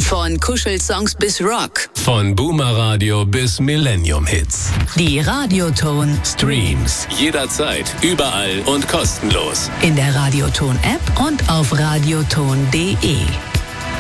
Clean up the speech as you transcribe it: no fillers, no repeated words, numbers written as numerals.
Von Kuschelsongs bis Rock. Von Boomer-Radio bis Millennium-Hits. Die Radioton Streams. Jederzeit, überall und kostenlos. in der Radioton-App und auf radioton.de.